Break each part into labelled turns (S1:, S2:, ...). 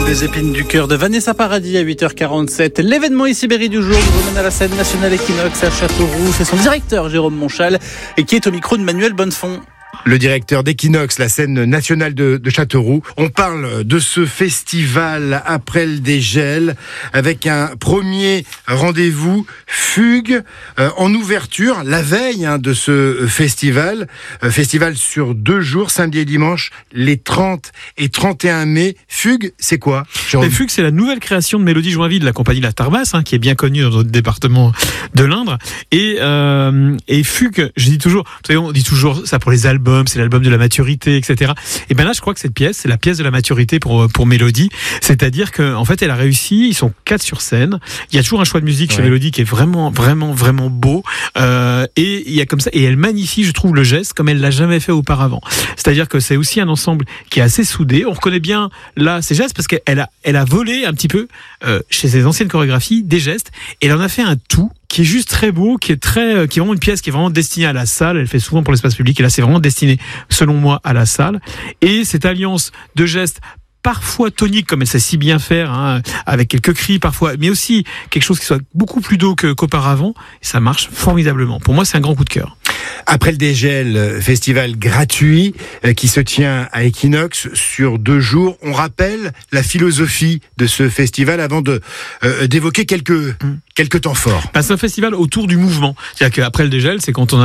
S1: Les épines du cœur de Vanessa Paradis à 8h47. L'événement Issy-Berry du jour nous emmène à la scène nationale Equinox à Châteauroux. C'est son directeur Jérôme Monchal et qui est au micro de Manuel Bonnefond.
S2: Le directeur d'Equinox, la scène nationale de Châteauroux. On parle de ce festival après le dégel avec un premier rendez-vous Fugue en ouverture la veille de ce festival. Festival sur 2 jours, samedi et dimanche, les 30 et 31 mai. Fugue, c'est quoi, Jérôme ?
S3: Fugue, c'est la nouvelle création de Mélodie Joinville de la compagnie La Tarbas, qui est bien connue dans notre département de l'Indre. Et Fugue, je dis toujours, vous savez, on dit toujours ça pour les albums, c'est l'album de la maturité, etc. Et ben là, je crois que cette pièce, c'est la pièce de la maturité pour Mélodie. C'est-à-dire que, en fait, elle a réussi. Ils sont 4 sur scène. Il y a toujours un choix de musique chez Mélodie qui est vraiment, vraiment, vraiment beau. Et il y a comme ça, et elle magnifie, je trouve, le geste comme elle l'a jamais fait auparavant. C'est-à-dire que c'est aussi un ensemble qui est assez soudé. On reconnaît bien là ces gestes parce qu'elle a volé un petit peu chez ses anciennes chorégraphies des gestes. Et elle en a fait un tout qui est juste très beau, qui est vraiment une pièce qui est vraiment destinée à la salle. Elle fait souvent pour l'espace public et là c'est vraiment destiné, selon moi, à la salle. Et cette alliance de gestes parfois tonique comme elle sait si bien faire, avec quelques cris parfois, mais aussi quelque chose qui soit beaucoup plus doux qu'auparavant. Et ça marche formidablement. Pour moi, c'est un grand coup de cœur.
S2: Après le dégel, festival gratuit qui se tient à Equinox sur 2 jours. On rappelle la philosophie de ce festival avant d'évoquer quelques temps forts.
S3: C'est un festival autour du mouvement. C'est-à-dire qu'après le dégel, c'est quand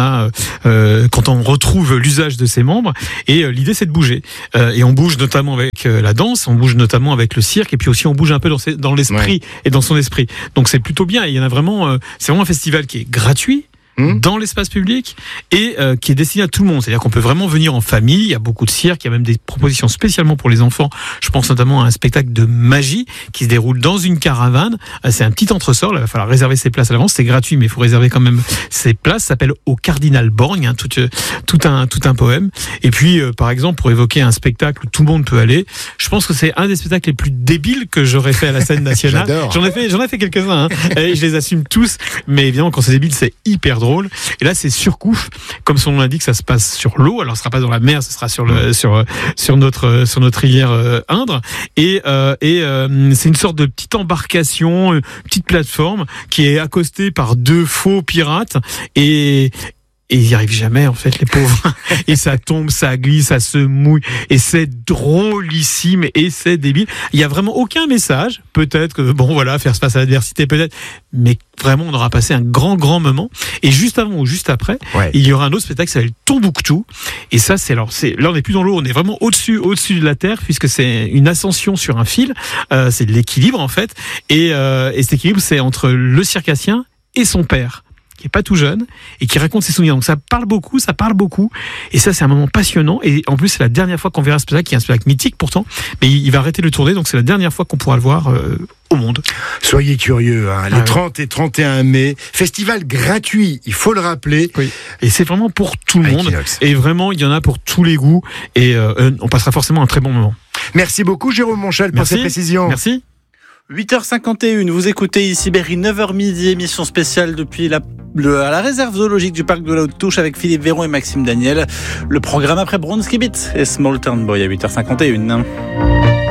S3: on retrouve l'usage de ses membres. Et l'idée, c'est de bouger. Et on bouge notamment avec la danse, on bouge notamment avec le cirque, et puis aussi on bouge un peu dans l'esprit et dans son esprit. Donc c'est plutôt bien. Et il y en a vraiment. C'est vraiment un festival qui est gratuit. Dans l'espace public et qui est destiné à tout le monde. C'est-à-dire qu'on peut vraiment venir en famille. Il y a beaucoup de cirque, il y a même des propositions spécialement pour les enfants. Je pense notamment à un spectacle de magie qui se déroule dans une caravane. C'est un petit entresort. Là, il va falloir réserver ses places à l'avance. C'est gratuit, mais il faut réserver quand même ses places. Ça s'appelle Au Cardinal Borgne, tout un poème. Et puis, par exemple, pour évoquer un spectacle où tout le monde peut aller, je pense que c'est un des spectacles les plus débiles que j'aurais fait à la scène nationale. J'en ai fait quelques-uns. Et je les assume tous. Mais évidemment, quand c'est débile, c'est hyper drôle. Et là, c'est Surcouf, comme son nom l'indique, ça se passe sur l'eau. Alors, ce sera pas dans la mer, ce sera sur notre rivière Indre. Et c'est une sorte de petite embarcation, petite plateforme qui est accostée par 2 faux pirates et ils n'y arrivent jamais, en fait, les pauvres. Et ça tombe, ça glisse, ça se mouille. Et c'est drôlissime et c'est débile. Il n'y a vraiment aucun message. Peut-être que, faire face à l'adversité, peut-être. Mais vraiment, on aura passé un grand, grand moment. Et juste avant ou juste après, il y aura un autre spectacle qui s'appelle Tombouctou. Et ça, là, on n'est plus dans l'eau, on est vraiment au-dessus de la terre, puisque c'est une ascension sur un fil. C'est de l'équilibre, en fait. Et cet équilibre, c'est entre le circassien et son père, qui est pas tout jeune et qui raconte ses souvenirs. Donc ça parle beaucoup. Et ça, c'est un moment passionnant. Et en plus, c'est la dernière fois qu'on verra ce spectacle, qui est un spectacle mythique pourtant. Mais il va arrêter de tourner, donc c'est la dernière fois qu'on pourra le voir au monde.
S2: Soyez curieux, les 30 et 31 mai. Festival gratuit, il faut le rappeler.
S3: Oui. Et c'est vraiment pour tout le monde. Equinox. Et vraiment, il y en a pour tous les goûts. Et on passera forcément un très bon moment.
S2: Merci beaucoup, Jérôme Monchal, pour ces précisions.
S3: Merci.
S1: 8h51, vous écoutez Issy-Berry, 9h midi, émission spéciale depuis à la réserve zoologique du parc de la Haute-Touche avec Philippe Véron et Maxime Daniel. Le programme après Bronski Beat et Small Town Boy à 8h51.